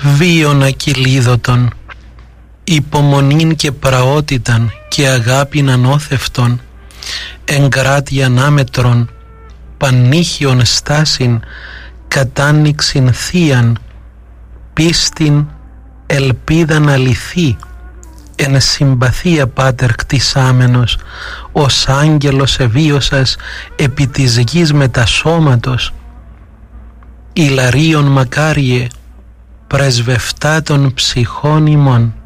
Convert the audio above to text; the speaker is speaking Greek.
βίων ακυλίδωτον, υπομονήν και πραότηταν και αγάπην ανώθευτον, εγκράτη ανάμετρον, πανήχιον στάσιν, κατάνοιξιν θείαν, πίστην ελπίδαν αληθή, εν συμπαθία πάτερ κτισάμενος, ως άγγελος εβίωσας επί της γης μετασώματος, ηλαρίων μακάριε, πρεσβευτά των ψυχών ημών.